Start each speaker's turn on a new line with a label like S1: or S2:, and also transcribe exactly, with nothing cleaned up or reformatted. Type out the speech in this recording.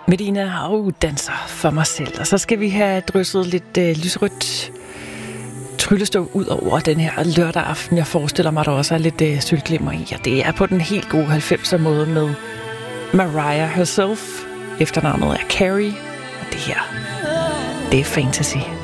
S1: Medina og danser for mig selv. Og så skal vi have drysset lidt øh, lysrødt tryllestøv ud over den her lørdag aften. Jeg forestiller mig, at der også er lidt øh, syltglimmer i. Og det er på den helt gode halvfemser måde med Mariah herself. Efternavnet er Carrie. Og det her, det er fantasy.